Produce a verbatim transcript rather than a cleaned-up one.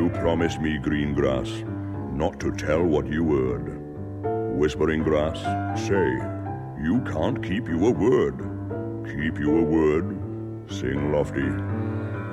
you promise me, green grass, not to tell what you heard? Whispering grass, say, you can't keep you a word. Keep you a word, sing lofty.